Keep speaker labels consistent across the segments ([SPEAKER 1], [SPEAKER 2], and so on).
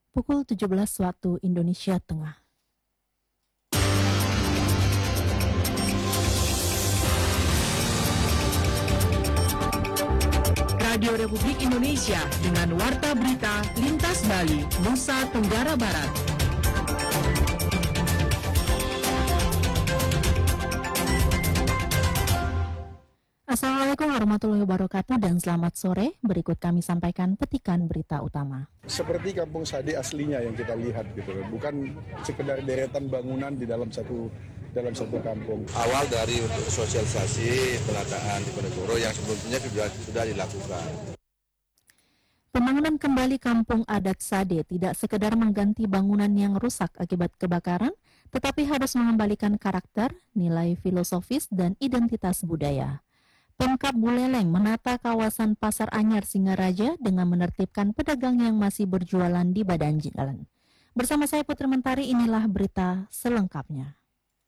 [SPEAKER 1] pukul 17 waktu Indonesia Tengah.
[SPEAKER 2] Radio Republik Indonesia dengan Warta Berita Lintas Bali, Nusa Tenggara Barat.
[SPEAKER 1] Assalamualaikum warahmatullahi wabarakatuh dan selamat sore. Berikut kami sampaikan petikan berita utama.
[SPEAKER 3] Seperti Kampung Sade aslinya yang kita lihat gitu, bukan sekedar deretan bangunan di dalam satu kampung.
[SPEAKER 4] Awal dari untuk sosialisasi penataan di Diponegoro yang sebelumnya sudah dilakukan.
[SPEAKER 1] Pembangunan kembali Kampung Adat Sade tidak sekedar mengganti bangunan yang rusak akibat kebakaran, tetapi harus mengembalikan karakter, nilai filosofis, dan identitas budaya. Pemkab Buleleng menata kawasan Pasar Anyar Singaraja dengan menertibkan pedagang yang masih berjualan di badan jalan. Bersama saya Putri Mentari, inilah berita selengkapnya.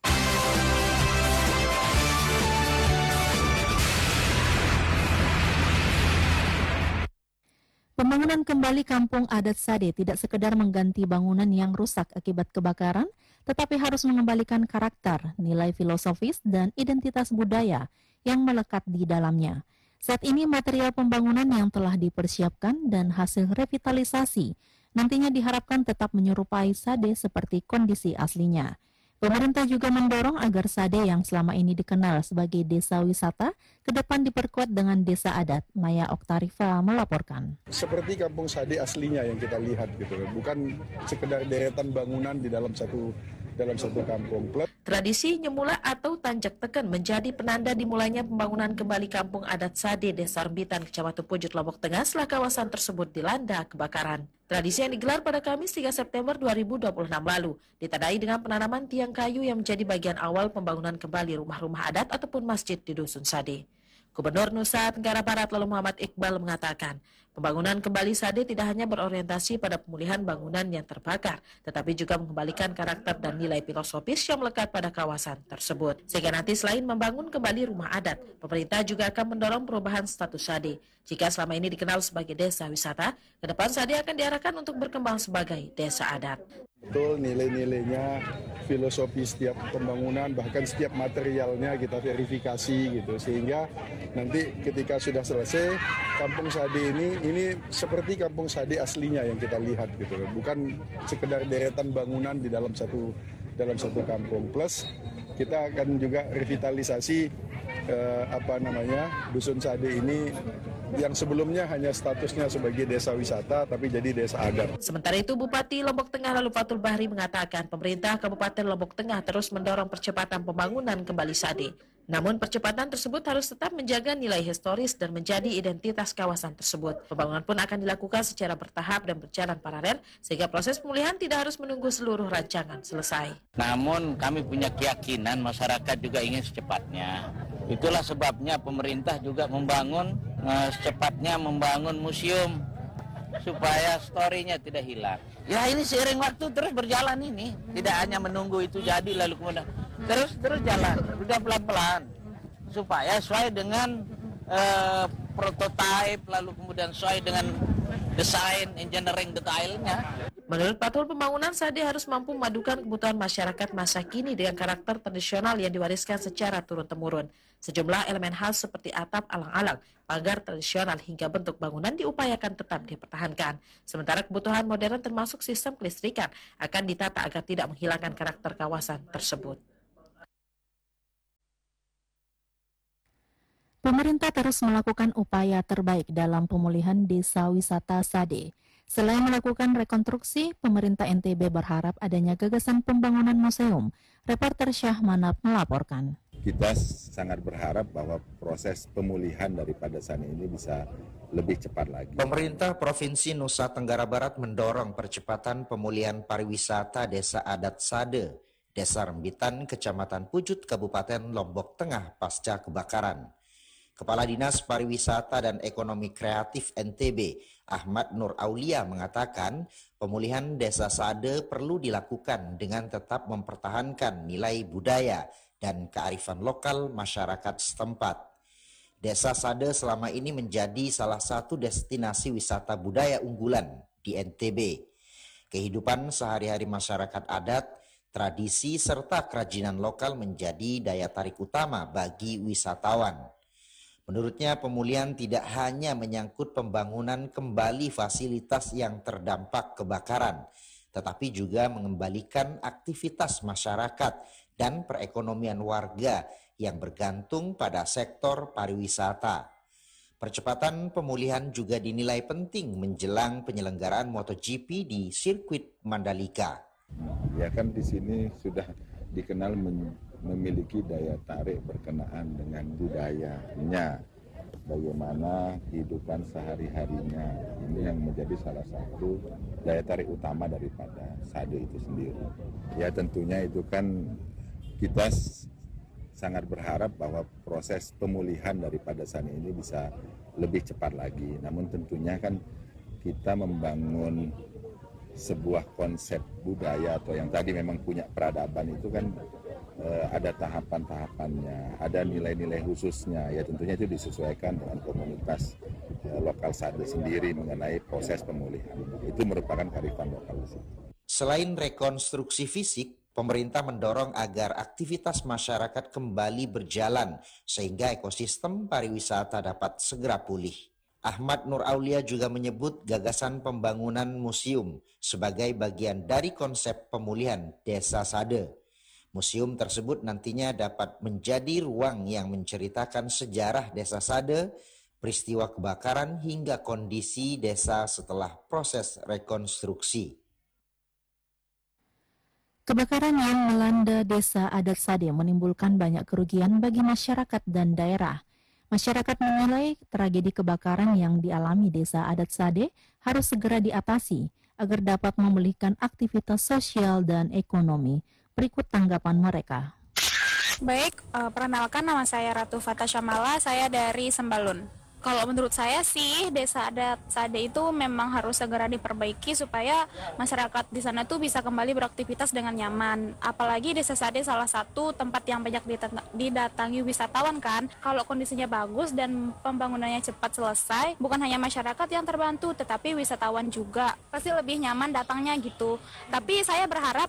[SPEAKER 1] Pembangunan kembali Kampung Adat Sade tidak sekedar mengganti bangunan yang rusak akibat kebakaran, tetapi harus mengembalikan karakter, nilai filosofis, dan identitas budaya yang melekat di dalamnya. Saat ini material pembangunan yang telah dipersiapkan dan hasil revitalisasi nantinya diharapkan tetap menyerupai Sade seperti kondisi aslinya. Pemerintah juga mendorong agar Sade yang selama ini dikenal sebagai desa wisata ke depan diperkuat dengan desa adat. Maya Oktarifa melaporkan.
[SPEAKER 3] Seperti Kampung Sade aslinya yang kita lihat gitu, bukan sekedar deretan bangunan di dalam satu kampung.
[SPEAKER 5] Tradisi nyemula atau tanjak teken menjadi penanda dimulainya pembangunan kembali Kampung Adat Sade, Desa Rembitan, Kecamatan Pujut, Lombok Tengah setelah kawasan tersebut dilanda kebakaran. Tradisi yang digelar pada Kamis 3 September 2026 lalu ditandai dengan penanaman tiang kayu yang menjadi bagian awal pembangunan kembali rumah-rumah adat ataupun masjid di Dusun Sade. Gubernur Nusa Tenggara Barat lalu Muhammad Iqbal mengatakan, pembangunan kembali Sade tidak hanya berorientasi pada pemulihan bangunan yang terbakar, tetapi juga mengembalikan karakter dan nilai filosofis yang melekat pada kawasan tersebut. Sehingga nanti selain membangun kembali rumah adat, pemerintah juga akan mendorong perubahan status Sade. Jika selama ini dikenal sebagai desa wisata, ke depan Sade akan diarahkan untuk berkembang sebagai desa adat.
[SPEAKER 3] Betul, nilai-nilainya, filosofi setiap pembangunan, bahkan setiap materialnya kita verifikasi gitu, sehingga nanti ketika sudah selesai, Kampung Sade ini seperti Kampung Sade aslinya yang kita lihat gitu, bukan sekedar deretan bangunan di dalam satu kampung. Plus kita akan juga revitalisasi Dusun Sade ini yang sebelumnya hanya statusnya sebagai desa wisata tapi jadi desa adat.
[SPEAKER 5] Sementara itu Bupati Lombok Tengah lalu Fatul Bahri mengatakan pemerintah Kabupaten Lombok Tengah terus mendorong percepatan pembangunan kembali Sade. Namun percepatan tersebut harus tetap menjaga nilai historis dan menjadi identitas kawasan tersebut. Pembangunan pun akan dilakukan secara bertahap dan berjalan paralel sehingga proses pemulihan tidak harus menunggu seluruh rancangan selesai.
[SPEAKER 6] Namun kami punya keyakinan masyarakat juga ingin secepatnya. Itulah sebabnya pemerintah juga secepatnya membangun museum supaya story-nya tidak hilang. Ya ini seiring waktu terus berjalan ini, tidak hanya menunggu itu jadi lalu kemudian terus jalan, sudah pelan-pelan supaya sesuai dengan prototipe lalu kemudian sesuai dengan desain engineering detailnya.
[SPEAKER 5] Menurut Patul, pembangunan Sade harus mampu memadukan kebutuhan masyarakat masa kini dengan karakter tradisional yang diwariskan secara turun-temurun. Sejumlah elemen khas seperti atap alang-alang, pagar tradisional hingga bentuk bangunan diupayakan tetap dipertahankan. Sementara kebutuhan modern termasuk sistem kelistrikan akan ditata agar tidak menghilangkan karakter kawasan tersebut.
[SPEAKER 1] Pemerintah terus melakukan upaya terbaik dalam pemulihan desa wisata Sade. Selain melakukan rekonstruksi, pemerintah NTB berharap adanya gagasan pembangunan museum. Reporter Syah Manap melaporkan.
[SPEAKER 7] Kita sangat berharap bahwa proses pemulihan daripada Sade ini bisa lebih cepat lagi.
[SPEAKER 8] Pemerintah Provinsi Nusa Tenggara Barat mendorong percepatan pemulihan pariwisata Desa Adat Sade, Desa Rembitan, Kecamatan Pujut, Kabupaten Lombok Tengah pasca kebakaran. Kepala Dinas Pariwisata dan Ekonomi Kreatif NTB, Ahmad Nur Aulia mengatakan pemulihan Desa Sade perlu dilakukan dengan tetap mempertahankan nilai budaya dan kearifan lokal masyarakat setempat. Desa Sade selama ini menjadi salah satu destinasi wisata budaya unggulan di NTB. Kehidupan sehari-hari masyarakat adat, tradisi serta kerajinan lokal menjadi daya tarik utama bagi wisatawan. Menurutnya, pemulihan tidak hanya menyangkut pembangunan kembali fasilitas yang terdampak kebakaran, tetapi juga mengembalikan aktivitas masyarakat dan perekonomian warga yang bergantung pada sektor pariwisata. Percepatan pemulihan juga dinilai penting menjelang penyelenggaraan MotoGP di sirkuit Mandalika.
[SPEAKER 7] Ya kan di sini sudah dikenal memiliki daya tarik berkenaan dengan budayanya. Bagaimana kehidupan sehari-harinya, ini yang menjadi salah satu daya tarik utama daripada Sade itu sendiri. Ya tentunya itu kan kita sangat berharap bahwa proses pemulihan daripada Sade ini bisa lebih cepat lagi. Namun tentunya kan kita membangun sebuah konsep budaya atau yang tadi memang punya peradaban itu kan ada tahapan-tahapannya, ada nilai-nilai khususnya. Ya tentunya itu disesuaikan dengan komunitas lokal Sade sendiri mengenai proses pemulihan. Itu merupakan kearifan lokal di situ.
[SPEAKER 8] Selain rekonstruksi fisik, pemerintah mendorong agar aktivitas masyarakat kembali berjalan sehingga ekosistem pariwisata dapat segera pulih. Ahmad Nur Aulia juga menyebut gagasan pembangunan museum sebagai bagian dari konsep pemulihan Desa Sade. Museum tersebut nantinya dapat menjadi ruang yang menceritakan sejarah Desa Sade, peristiwa kebakaran hingga kondisi desa setelah proses rekonstruksi.
[SPEAKER 1] Kebakaran yang melanda Desa Adat Sade menimbulkan banyak kerugian bagi masyarakat dan daerah. Masyarakat menilai tragedi kebakaran yang dialami Desa Adat Sade harus segera diatasi agar dapat memulihkan aktivitas sosial dan ekonomi. Berikut tanggapan mereka.
[SPEAKER 9] Baik, perkenalkan nama saya Ratu Fatashamala, saya dari Sembalun. Kalau menurut saya sih Desa Adat Sade itu memang harus segera diperbaiki supaya masyarakat di sana tuh bisa kembali beraktivitas dengan nyaman. Apalagi Desa Sade salah satu tempat yang banyak didatangi wisatawan kan. Kalau kondisinya bagus dan pembangunannya cepat selesai, bukan hanya masyarakat yang terbantu, tetapi wisatawan juga pasti lebih nyaman datangnya gitu. Tapi saya berharap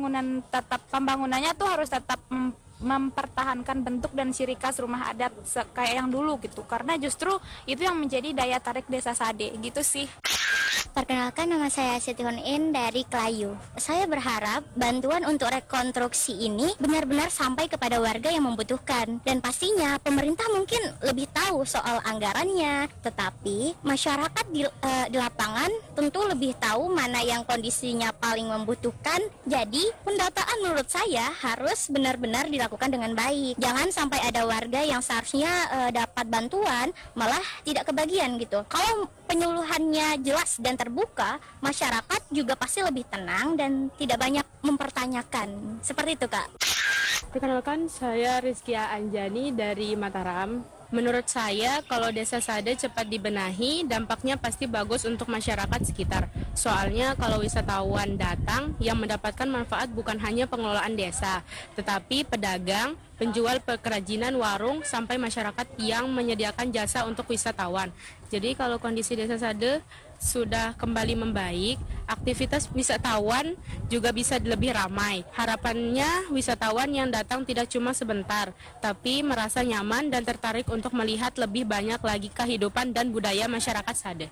[SPEAKER 9] pembangunannya tuh harus tetap mempertahankan bentuk dan ciri khas rumah adat kayak yang dulu gitu, karena justru itu yang menjadi daya tarik Desa Sade gitu sih.
[SPEAKER 10] Perkenalkan, nama saya Siti Hunin dari Kelayu. Saya berharap bantuan untuk rekonstruksi ini benar-benar sampai kepada warga yang membutuhkan. Dan pastinya pemerintah mungkin lebih tahu soal anggarannya, tetapi masyarakat di lapangan tentu lebih tahu mana yang kondisinya paling membutuhkan. Jadi pendataan menurut saya harus benar-benar dilakukan dengan baik. Jangan sampai ada warga yang seharusnya dapat bantuan malah tidak kebagian gitu. Kalau penyuluhannya jelas dan terbuka, masyarakat juga pasti lebih tenang dan tidak banyak mempertanyakan. Seperti itu, Kak.
[SPEAKER 11] Perkenalkan, saya Rizkia Anjani dari Mataram. Menurut saya, kalau Desa Sade cepat dibenahi, dampaknya pasti bagus untuk masyarakat sekitar. Soalnya kalau wisatawan datang, yang mendapatkan manfaat bukan hanya pengelolaan desa, tetapi pedagang, penjual kerajinan, warung, sampai masyarakat yang menyediakan jasa untuk wisatawan. Jadi kalau kondisi Desa Sade sudah kembali membaik, aktivitas wisatawan juga bisa lebih ramai. Harapannya wisatawan yang datang tidak cuma sebentar, tapi merasa nyaman dan tertarik untuk melihat lebih banyak lagi kehidupan dan budaya masyarakat Sade.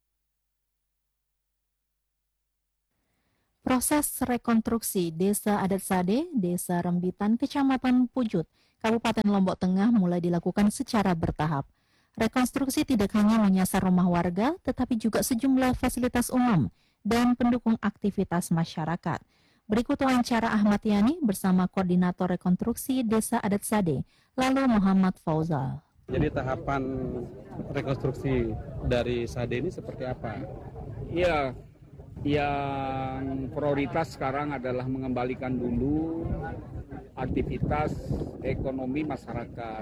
[SPEAKER 1] Proses rekonstruksi Desa Adat Sade, Desa Rembitan, Kecamatan Pujut, Kabupaten Lombok Tengah mulai dilakukan secara bertahap. Rekonstruksi tidak hanya menyasar rumah warga, tetapi juga sejumlah fasilitas umum dan pendukung aktivitas masyarakat. Berikut wawancara Ahmad Yani bersama Koordinator Rekonstruksi Desa Adat Sade, lalu Muhammad Fauzal.
[SPEAKER 12] Jadi tahapan rekonstruksi dari Sade ini seperti apa?
[SPEAKER 13] Ya, yang prioritas sekarang adalah mengembalikan dulu aktivitas ekonomi masyarakat.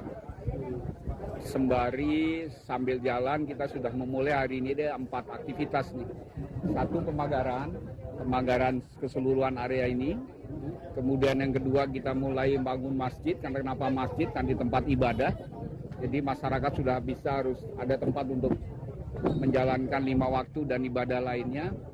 [SPEAKER 13] Sembari sambil jalan kita sudah memulai hari ini ada 4 aktivitas nih. 1 pemagaran keseluruhan area ini. Kemudian yang kedua kita mulai bangun masjid. Karena kenapa masjid? Kan di tempat ibadah. Jadi masyarakat sudah bisa harus ada tempat untuk menjalankan 5 waktu dan ibadah lainnya.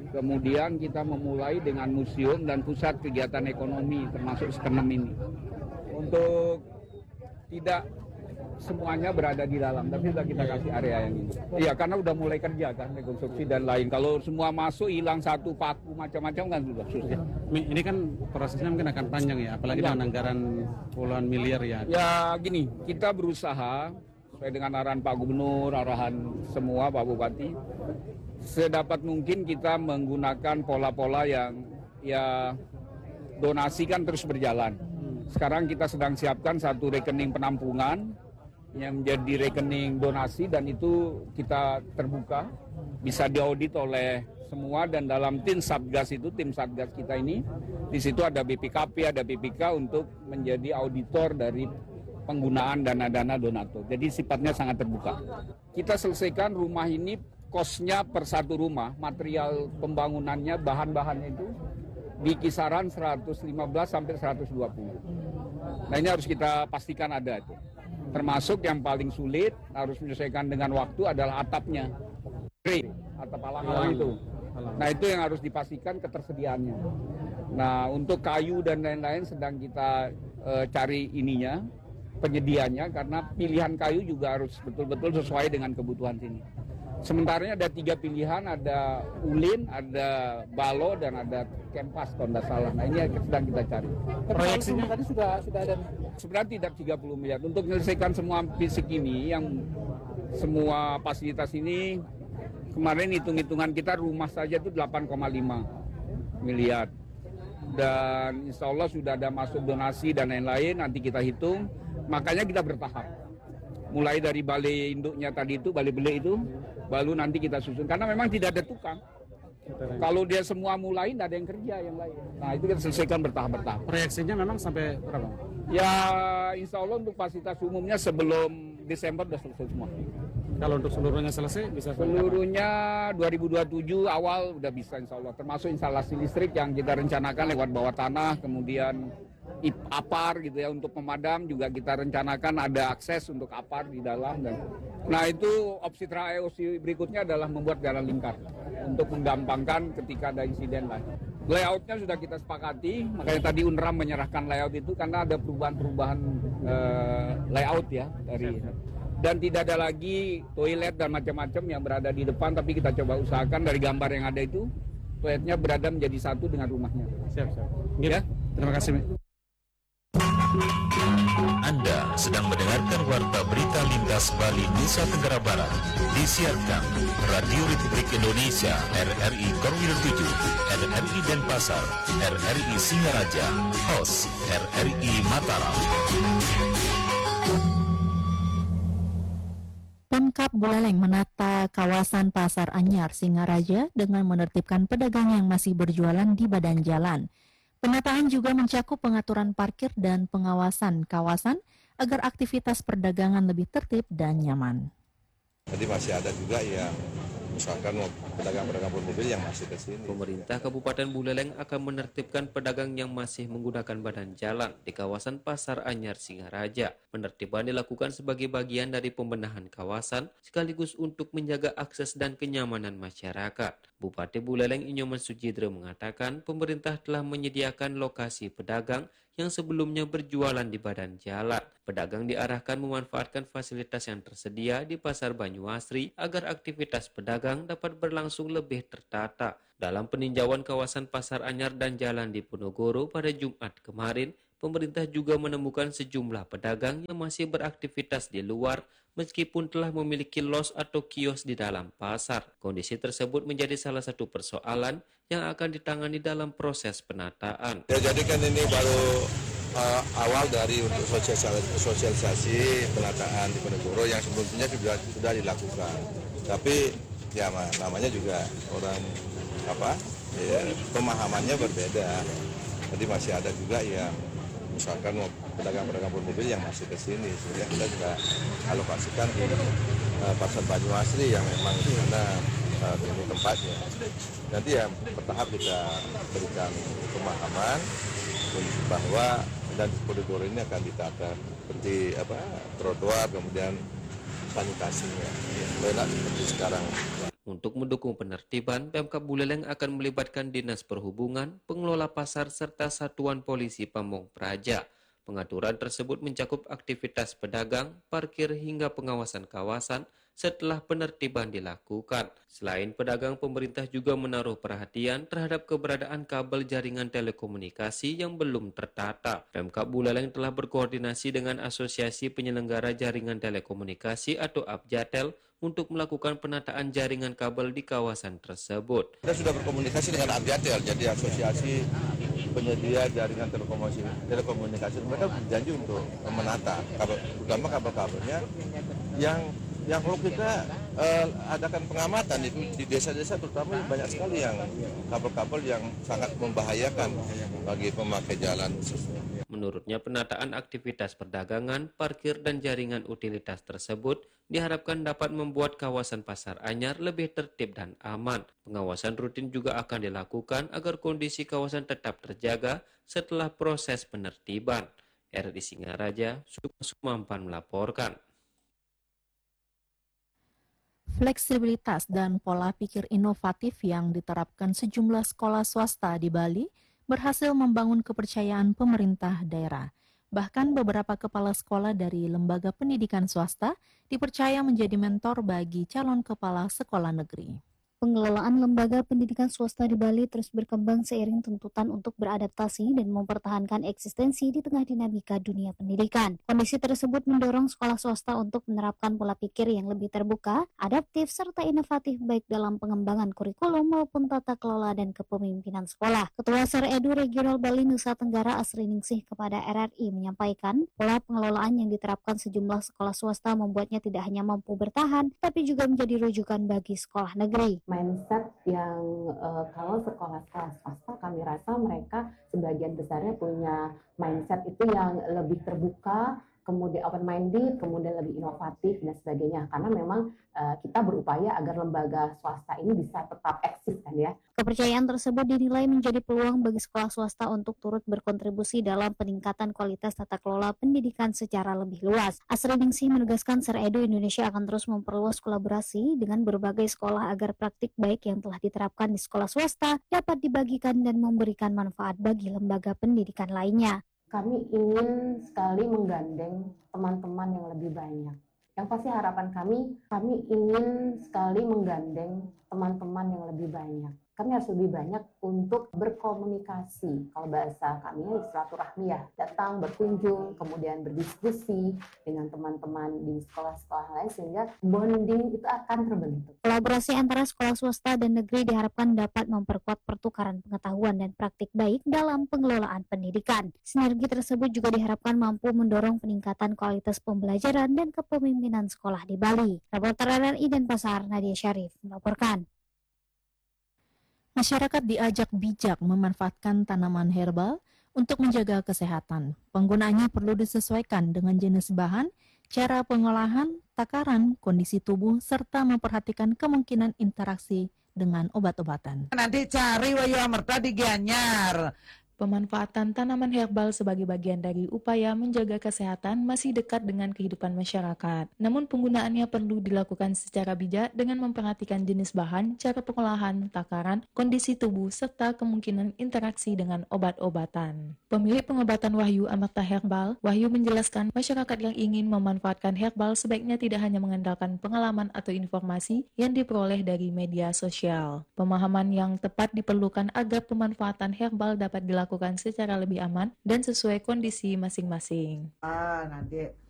[SPEAKER 13] Kemudian kita memulai dengan museum dan pusat kegiatan ekonomi termasuk SKENEM ini. Untuk tidak semuanya berada di dalam, tapi sudah kita kasih area yang ini. Iya, karena udah mulai kerja kan, rekonstruksi dan lain. Kalau semua masuk hilang satu paku macam-macam kan sudah susah.
[SPEAKER 12] Ini kan prosesnya mungkin akan panjang ya, apalagi dengan anggaran puluhan miliar ya.
[SPEAKER 13] Ya gini, kita berusaha sesuai dengan arahan Pak Gubernur, arahan semua Pak Bupati, sedapat mungkin kita menggunakan pola-pola yang ya donasi kan terus berjalan. Sekarang kita sedang siapkan satu rekening penampungan yang menjadi rekening donasi dan itu kita terbuka, bisa diaudit oleh semua dan dalam tim Satgas itu, tim Satgas kita ini, di situ ada BPKP, ada BPK untuk menjadi auditor dari penggunaan dana-dana donatur. Jadi sifatnya sangat terbuka. Kita selesaikan rumah ini, kosnya per satu rumah, material pembangunannya, bahan-bahannya itu di kisaran 115 sampai 120. Nah ini harus kita pastikan ada itu. Termasuk yang paling sulit harus menyelesaikan dengan waktu adalah atapnya. Atap alang-alang itu. Nah itu yang harus dipastikan ketersediaannya. Nah untuk kayu dan lain-lain sedang kita cari ininya, penyediaannya, karena pilihan kayu juga harus betul-betul sesuai dengan kebutuhan sini. Sementara ada 3 pilihan, ada ulin, ada balo, dan ada kempas kalau tidak salah. Nah ini sedang kita cari.
[SPEAKER 12] Proyeksinya tadi sudah ada.
[SPEAKER 13] Sebenarnya tidak 30 miliar. Untuk menyelesaikan semua fisik ini, yang semua fasilitas ini, kemarin hitung-hitungan kita rumah saja itu 8,5 miliar. Dan insya Allah sudah ada masuk donasi dan lain-lain, nanti kita hitung. Makanya kita bertahap. Mulai dari balai induknya tadi itu, balai beli itu, baru nanti kita susun. Karena memang tidak ada tukang. Kalau dia semua mulai, tidak ada yang kerja yang lain. Nah itu kita selesaikan bertahap-bertahap.
[SPEAKER 12] Proyeksinya memang sampai berapa?
[SPEAKER 13] Ya insya Allah untuk fasilitas umumnya sebelum Desember sudah selesai semua.
[SPEAKER 12] Kalau untuk seluruhnya selesai, bisa
[SPEAKER 13] seluruhnya 2027 awal udah bisa insya Allah. Termasuk instalasi listrik yang kita rencanakan lewat bawah tanah, kemudian APAR gitu ya, untuk pemadam juga kita rencanakan ada akses untuk APAR di dalam. Nah itu opsi berikutnya adalah membuat jalan lingkar untuk menggampangkan ketika ada insiden lah. Layoutnya sudah kita sepakati, makanya tadi UNRAM menyerahkan layout itu karena ada perubahan-perubahan layout ya dari, dan tidak ada lagi toilet dan macam-macam yang berada di depan, tapi kita coba usahakan dari gambar yang ada itu toiletnya berada menjadi satu dengan rumahnya.
[SPEAKER 12] Siap. Ya, terima kasih.
[SPEAKER 14] Anda sedang mendengarkan Warta Berita Lintas Bali Nusa Tenggara Barat, disiarkan Radio Republik Indonesia RRI Korwil 7, RRI Denpasar, RRI Singaraja, host RRI Mataram.
[SPEAKER 1] Pemkab Buleleng menata kawasan Pasar Anyar Singaraja dengan menertibkan pedagang yang masih berjualan di badan jalan. Penataan juga mencakup pengaturan parkir dan pengawasan kawasan agar aktivitas perdagangan lebih tertib dan nyaman.
[SPEAKER 4] Jadi masih ada juga yang misalkan pedagang-pedagang mobil yang masih ke sini.
[SPEAKER 15] Pemerintah Kabupaten Buleleng akan menertibkan pedagang yang masih menggunakan badan jalan di kawasan Pasar Anyar Singaraja. Penertiban dilakukan sebagai bagian dari pembenahan kawasan sekaligus untuk menjaga akses dan kenyamanan masyarakat. Bupati Buleleng Inyoman Sujidro mengatakan pemerintah telah menyediakan lokasi pedagang yang sebelumnya berjualan di badan jalan. Pedagang diarahkan memanfaatkan fasilitas yang tersedia di Pasar Banyuasri agar aktivitas pedagang dapat berlangsung lebih tertata. Dalam peninjauan kawasan Pasar Anyar dan Jalan di Ponorogo pada Jumat kemarin, pemerintah juga menemukan sejumlah pedagang yang masih beraktivitas di luar meskipun telah memiliki los atau kios di dalam pasar. Kondisi tersebut menjadi salah satu persoalan yang akan ditangani dalam proses penataan.
[SPEAKER 4] Ya, jadi kan ini baru awal dari untuk sosialisasi penataan di Ponorogo yang sebelumnya sudah dilakukan. Tapi ya namanya juga orang pemahamannya berbeda. Jadi masih ada juga yang misalkan pedagang-pedagang mobil yang masih ke sini, sehingga kita juga alokasikan di Pasar Banyuasri yang memang di sana ini tempatnya. Nanti ya bertahap kita berikan pemahaman bahwa dan koridor ini akan ditata seperti trotoar, kemudian sanitasinya, enak seperti sekarang.
[SPEAKER 15] Untuk mendukung penertiban, Pemkab Buleleng akan melibatkan Dinas Perhubungan, pengelola pasar, serta Satuan Polisi Pamong Praja. Pengaturan tersebut mencakup aktivitas pedagang, parkir, hingga pengawasan kawasan setelah penertiban dilakukan. Selain pedagang, pemerintah juga menaruh perhatian terhadap keberadaan kabel jaringan telekomunikasi yang belum tertata. Pemkab Buleleng telah berkoordinasi dengan Asosiasi Penyelenggara Jaringan Telekomunikasi atau APJATEL untuk melakukan penataan jaringan kabel di kawasan tersebut.
[SPEAKER 4] Kita sudah berkomunikasi dengan APJATEL, jadi asosiasi penyedia jaringan telekomunikasi. Mereka berjanji untuk menata kabel, terutama kabel-kabelnya yang kalau kita adakan pengamatan itu di desa-desa terutama banyak sekali yang kabel-kabel yang sangat membahayakan bagi pemakai jalan.
[SPEAKER 15] Menurutnya, penataan aktivitas perdagangan, parkir, dan jaringan utilitas tersebut diharapkan dapat membuat kawasan Pasar Anyar lebih tertib dan aman. Pengawasan rutin juga akan dilakukan agar kondisi kawasan tetap terjaga setelah proses penertiban. RRI Singaraja, Sumampan melaporkan.
[SPEAKER 1] Fleksibilitas dan pola pikir inovatif yang diterapkan sejumlah sekolah swasta di Bali berhasil membangun kepercayaan pemerintah daerah. Bahkan beberapa kepala sekolah dari lembaga pendidikan swasta dipercaya menjadi mentor bagi calon kepala sekolah negeri.
[SPEAKER 16] Pengelolaan lembaga pendidikan swasta di Bali terus berkembang seiring tuntutan untuk beradaptasi dan mempertahankan eksistensi di tengah dinamika dunia pendidikan. Kondisi tersebut mendorong sekolah swasta untuk menerapkan pola pikir yang lebih terbuka, adaptif, serta inovatif baik dalam pengembangan kurikulum maupun tata kelola dan kepemimpinan sekolah. Ketua Seredu Regional Bali Nusa Tenggara Asri Ningsih kepada RRI menyampaikan, pola pengelolaan yang diterapkan sejumlah sekolah swasta membuatnya tidak hanya mampu bertahan, tapi juga menjadi rujukan bagi sekolah negeri.
[SPEAKER 17] Mindset yang kalau sekolah-sekolah swasta kami rasa mereka sebagian besarnya punya mindset itu yang lebih terbuka, kemudian open minded, kemudian lebih inovatif dan sebagainya. Karena memang kita berupaya agar lembaga swasta ini bisa tetap eksis kan ya.
[SPEAKER 16] Kepercayaan tersebut dinilai menjadi peluang bagi sekolah swasta untuk turut berkontribusi dalam peningkatan kualitas tata kelola pendidikan secara lebih luas. Asri Ningsih menegaskan Seredu Indonesia akan terus memperluas kolaborasi dengan berbagai sekolah agar praktik baik yang telah diterapkan di sekolah swasta dapat dibagikan dan memberikan manfaat bagi lembaga pendidikan lainnya.
[SPEAKER 17] Kami ingin sekali menggandeng teman-teman yang lebih banyak. Yang pasti harapan kami ingin sekali menggandeng teman-teman yang lebih banyak. Kami harus lebih banyak untuk berkomunikasi. Kalau bahasa kami silaturahmi ya, datang berkunjung, kemudian berdiskusi dengan teman-teman di sekolah-sekolah lain sehingga bonding itu akan terbentuk.
[SPEAKER 16] Kolaborasi antara sekolah swasta dan negeri diharapkan dapat memperkuat pertukaran pengetahuan dan praktik baik dalam pengelolaan pendidikan. Sinergi tersebut juga diharapkan mampu mendorong peningkatan kualitas pembelajaran dan kepemimpinan sekolah di Bali. Reporter RRI Denpasar, Nadia Syarif melaporkan.
[SPEAKER 1] Masyarakat diajak bijak memanfaatkan tanaman herbal untuk menjaga kesehatan. Penggunaannya perlu disesuaikan dengan jenis bahan, cara pengolahan, takaran, kondisi tubuh, serta memperhatikan kemungkinan interaksi dengan obat-obatan.
[SPEAKER 18] Nanti cari Wahyu Amerta di Gianyar.
[SPEAKER 19] Pemanfaatan tanaman herbal sebagai bagian dari upaya menjaga kesehatan masih dekat dengan kehidupan masyarakat. Namun penggunaannya perlu dilakukan secara bijak dengan memperhatikan jenis bahan, cara pengolahan, takaran, kondisi tubuh, serta kemungkinan interaksi dengan obat-obatan. Pemilik pengobatan Wahyu Amerta Herbal, Wahyu menjelaskan masyarakat yang ingin memanfaatkan herbal sebaiknya tidak hanya mengandalkan pengalaman atau informasi yang diperoleh dari media sosial. Pemahaman yang tepat diperlukan agar pemanfaatan herbal dapat dilakukan secara lebih aman dan sesuai kondisi masing-masing.
[SPEAKER 18] Nanti